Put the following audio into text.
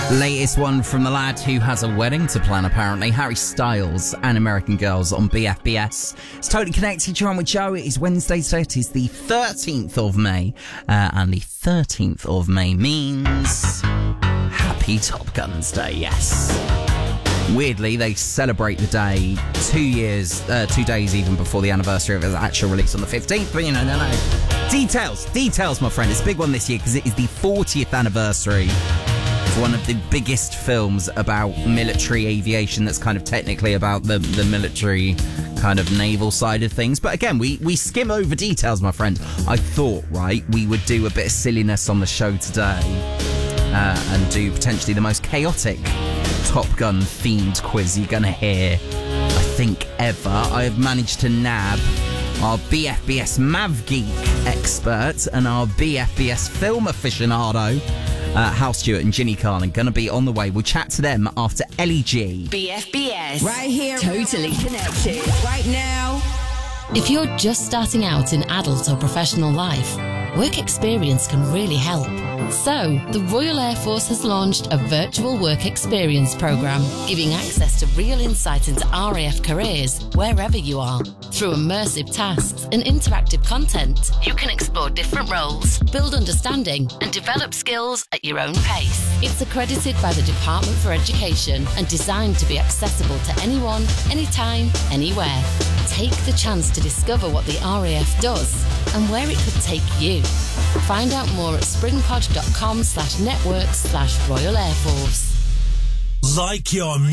Latest one from the lad who has a wedding to plan, apparently. Harry Styles and American Girls on BFBS. It's Totally Connected. You're on with Joe. It is Wednesday, so it is the 13th of May. And the 13th of May means Happy Top Guns Day, yes. Weirdly, they celebrate the day 2 days even before the anniversary of its actual release on the 15th. But, no. Details, my friend. It's a big one this year because it is the 40th anniversary of one of the biggest films about military aviation that's kind of technically about the military kind of naval side of things. But again, we skim over details, my friend. I thought, we would do a bit of silliness on the show today and do potentially the most chaotic Top Gun themed quiz you're gonna hear, I think, ever. I have managed to nab our BFBS Mav Geek expert and our BFBS film aficionado, Hal Stewart and Ginny Carlin, gonna be on the way. We'll chat to them after LEG. BFBS. Right here. Totally connected. Right now. If you're just starting out in adult or professional life, work experience can really help. So, the Royal Air Force has launched a virtual work experience program, giving access to real insight into RAF careers wherever you are. Through immersive tasks and interactive content, you can explore different roles, build understanding, and develop skills at your own pace. It's accredited by the Department for Education and designed to be accessible to anyone, anytime, anywhere. Take the chance to discover what the RAF does and where it could take you. Find out more at springpod.com/network/Royal Air Force. Like your